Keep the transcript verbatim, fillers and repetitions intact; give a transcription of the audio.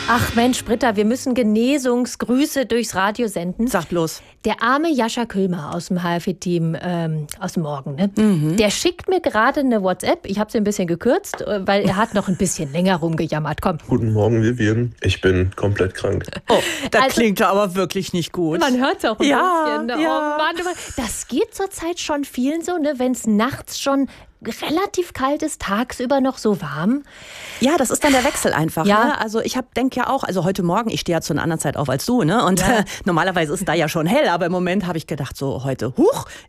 Ach Mensch, Britta, wir müssen Genesungsgrüße durchs Radio senden. Sag bloß. Der arme Jascha Kühlmer aus dem H F E-Team ähm, aus dem Morgen, ne? Mhm. Der schickt mir gerade eine WhatsApp. Ich habe sie ein bisschen gekürzt, weil er hat noch ein bisschen länger rumgejammert. Komm. Guten Morgen, Vivian. Ich bin komplett krank. Oh, das Also, klingt aber wirklich nicht gut. Man hört es auch ein ja, bisschen. Ja. Oh Mann, das geht zurzeit schon vielen so, ne? Wenn es nachts schon relativ kalt ist, tagsüber noch so warm. Ja, das ist dann der Wechsel einfach. Ja. Ne? Also ich denke ja auch, also heute Morgen, ich stehe ja zu einer anderen Zeit auf als du, ne? Und Ja. äh, normalerweise ist da ja schon hell, aber im Moment habe ich gedacht, so heute, huch,